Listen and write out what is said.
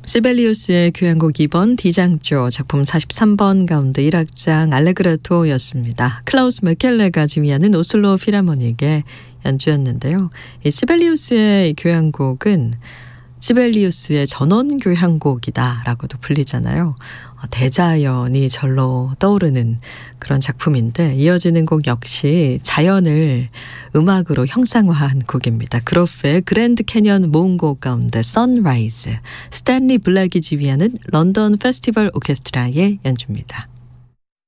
시벨리우스의 교향곡 2번 D장조 작품 43번 가운데 1악장 알레그레토였습니다. 클라우스 메켈레가 지휘하는 오슬로 필하모닉의 연주였는데요. 이 시벨리우스의 교향곡은 시벨리우스의 전원 교향곡이다라고도 불리잖아요. 대자연이 절로 떠오르는 그런 작품인데 이어지는 곡 역시 자연을 음악으로 형상화한 곡입니다. 그로프의 그랜드 캐년 모음곡 가운데 선라이즈, 스탠리 블랙이 지휘하는 런던 페스티벌 오케스트라의 연주입니다.